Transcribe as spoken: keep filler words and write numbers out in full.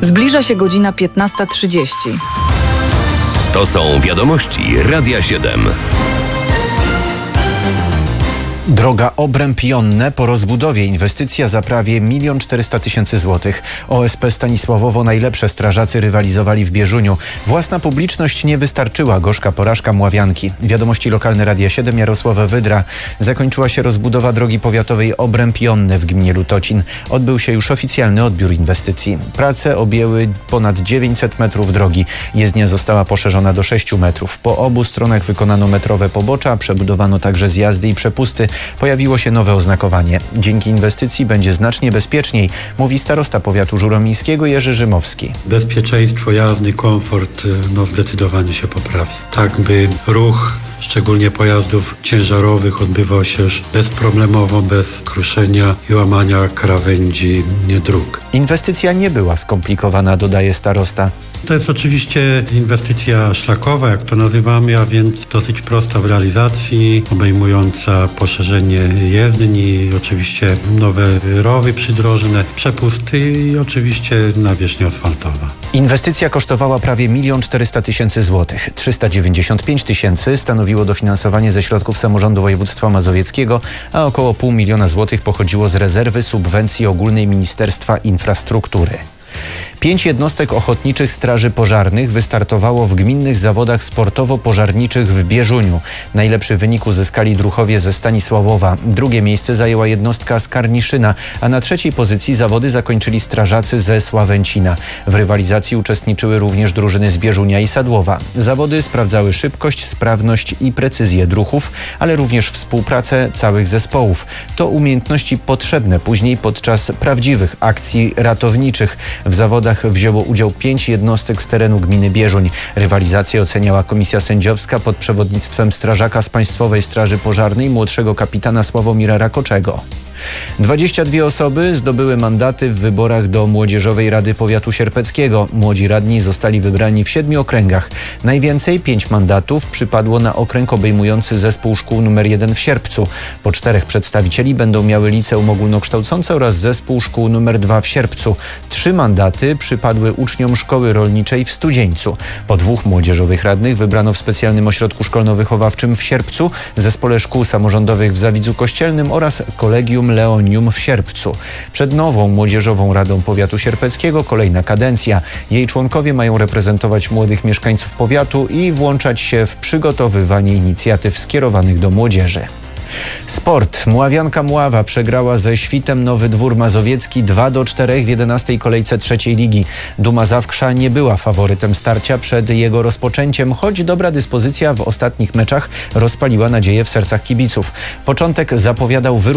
Zbliża się godzina piętnasta trzydzieści. To są wiadomości Radia siedem. Droga Obręb-Jonne po rozbudowie inwestycja za prawie milion czterysta tysięcy złotych. O S P Stanisławowo najlepsze strażacy rywalizowali w Bieżuniu. Własna publiczność nie wystarczyła, gorzka porażka Mławianki. Wiadomości lokalne Radia siedem, Jarosława Wydra. Zakończyła się rozbudowa drogi powiatowej Obręb-Jonne w gminie Lutocin. Odbył się już oficjalny odbiór inwestycji. Prace objęły ponad dziewięćset metrów drogi. Jezdnia została poszerzona do sześciu metrów. Po obu stronach wykonano metrowe pobocza, przebudowano także zjazdy i przepusty. Pojawiło się nowe oznakowanie. Dzięki inwestycji będzie znacznie bezpieczniej, mówi starosta powiatu żuromińskiego Jerzy Rzymowski. Bezpieczeństwo jazdy, komfort no zdecydowanie się poprawi. Tak by ruch, szczególnie pojazdów ciężarowych, odbywał się już bezproblemowo, bez kruszenia i łamania krawędzi dróg. Inwestycja nie była skomplikowana, dodaje starosta. To jest oczywiście inwestycja szlakowa, jak to nazywamy, a więc dosyć prosta w realizacji, obejmująca poszerzenie jezdni, oczywiście nowe rowy przydrożne, przepusty i oczywiście nawierzchnia asfaltowa. Inwestycja kosztowała prawie milion czterysta tysięcy złotych. trzysta dziewięćdziesiąt pięć tysięcy stanowiło dofinansowanie ze środków samorządu województwa mazowieckiego, a około pół miliona złotych pochodziło z rezerwy subwencji ogólnej Ministerstwa Infrastruktury. Pięć jednostek ochotniczych straży pożarnych wystartowało w gminnych zawodach sportowo-pożarniczych w Bieżuniu. Najlepszy wynik uzyskali druhowie ze Stanisławowa. Drugie miejsce zajęła jednostka z Karniszyna, a na trzeciej pozycji zawody zakończyli strażacy ze Sławęcina. W rywalizacji uczestniczyły również drużyny z Bieżunia i Sadłowa. Zawody sprawdzały szybkość, sprawność i precyzję druchów, ale również współpracę całych zespołów. To umiejętności potrzebne później podczas prawdziwych akcji ratowniczych. W zawodach wzięło udział pięć jednostek z terenu gminy Bieżuń. Rywalizację oceniała komisja sędziowska pod przewodnictwem strażaka z Państwowej Straży Pożarnej młodszego kapitana Sławomira Rakoczego. dwadzieścia dwie osoby zdobyły mandaty w wyborach do Młodzieżowej Rady Powiatu Sierpeckiego. Młodzi radni zostali wybrani w siedmiu okręgach. Najwięcej, pięć mandatów, przypadło na okręg obejmujący zespół szkół numer jeden w Sierpcu. Po czterech przedstawicieli będą miały liceum ogólnokształcące oraz zespół szkół numer dwa w Sierpcu. Trzy mandaty przypadły uczniom szkoły rolniczej w Studzieńcu. Po dwóch młodzieżowych radnych wybrano w specjalnym ośrodku szkolno-wychowawczym w Sierpcu, zespole szkół samorządowych w Zawidzu Kościelnym oraz kolegium Leonium w Sierpcu. Przed nową Młodzieżową Radą Powiatu Sierpeckiego kolejna kadencja. Jej członkowie mają reprezentować młodych mieszkańców powiatu i włączać się w przygotowywanie inicjatyw skierowanych do młodzieży. Sport. Mławianka Mława przegrała ze Świtem Nowy Dwór Mazowiecki dwa do czterech w jedenastej kolejce trzeciej ligi. Duma Zawkrza nie była faworytem starcia przed jego rozpoczęciem, choć dobra dyspozycja w ostatnich meczach rozpaliła nadzieję w sercach kibiców. Początek zapowiadał wyrównanie.